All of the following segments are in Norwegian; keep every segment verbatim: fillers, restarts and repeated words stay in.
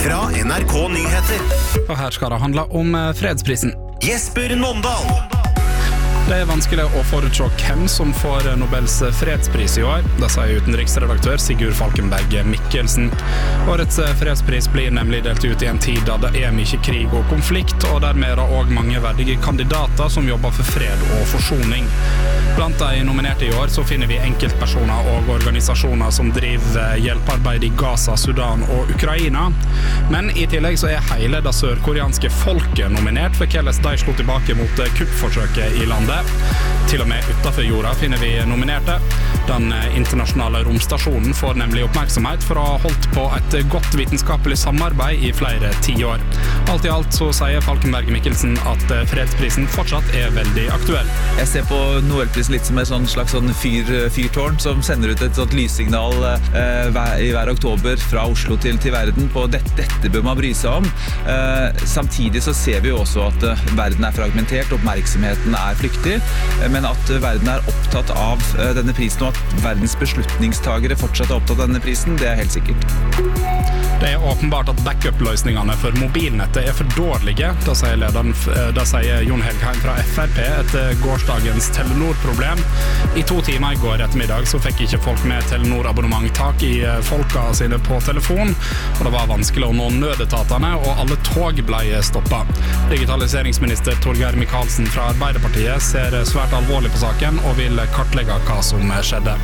Fra N R K Nyheter. Og her skal det handle om fredsprisen. Jesper Nåndal. Det er vanskelig å forutse hvem som får Nobels fredspris i år. Det sier utenriksredaktør Sigurd Falkenberg Mikkelsen. Årets fredspris blir nemlig delt ut i en tid da det er mye krig og konflikt, og dermed er det også mange verdige kandidater som jobber for fred og forsoning. Blant de nominerte i år så finner vi enkeltpersoner og organisasjoner som driver hjelpearbeid i Gaza, Sudan og Ukraina. Men i tillegg så er hele det sørkoreanske folket nominert for hvordan de slo tilbake mot kuppforsøket i landet. Til og med utenfor jorda finner vi nominerte. Den internasjonale romstasjonen får nemlig oppmerksomhet for å ha holdt på et godt vitenskapelig samarbeid i flere tiår. Alt i alt så sier Falkenberg Mikkelsen at fredsprisen fortsatt er veldig aktuell. Jeg ser på Nobelprisen litt som et sånn slags sånn fyr, fyrtårn som sender ut et sånt lyssignal eh, hver, i hver oktober fra Oslo til, til verden på dette, dette bør man bry seg om. Eh, samtidig så ser vi jo også at eh, verden er fragmentert, oppmerksomheten er flyktig, men at verden er opptatt av denne prisen, og at verdens beslutningstagere fortsatt er opptatt av denne prisen, det er helt sikkert. Det er åpenbart at backup-løsningene for mobilnettet er for dårlige, da sier lederen, da sier Jon Helgheim fra F R P etter gårsdagens Telenor-problem. I to timer i går ettermiddag så fikk ikke folk med Telenor-abonnement tak i folka sine på telefon, og det var vanskelig å nå nødetatene, og alle tog ble stoppet. Digitaliseringsminister Torgeir Micaelsen fra Arbeiderpartiet ser svært alvorlig på saken og vil kartlegge hva som skjedde.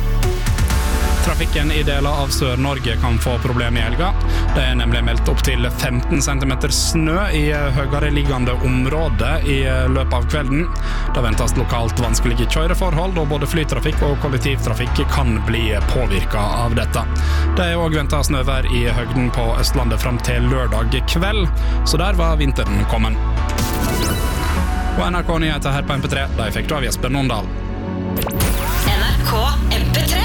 Trafikken i deler av Sør-Norge kan få problem i helga. Det er nemlig meldt opp til femten centimeter snø i høyere liggende område i løpet av kvelden. Det ventes lokalt vanskelige kjøreforhold, og både flytrafikk og kollektivtrafikk kan bli påvirket av dette. Det er også ventet snøvær i høgden på Østlandet frem til lørdag kveld, så der var vinteren kommet. Og N R K Nyheter her på M P tre, de fikk du av Jesper Nåndal. N R K